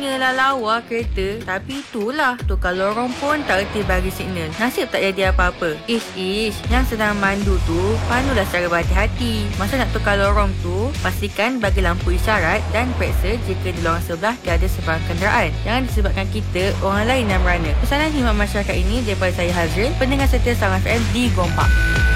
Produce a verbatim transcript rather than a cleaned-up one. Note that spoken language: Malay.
lah lawa kereta. Tapi itulah, tukar lorong pun tak reti bagi signal. Nasib tak jadi apa-apa. Ish ish, yang sedang mandu tu pandulah secara berhati-hati. Masa nak tukar lorong tu, pastikan bagi lampu isyarat dan periksa jika di lorong sebelah tiada sebarang kenderaan. Jangan disebabkan kita orang lain yang merana. Pesanan khidmat masyarakat ini daripada saya Hazrin, pendengar setia Star F M di Gompak.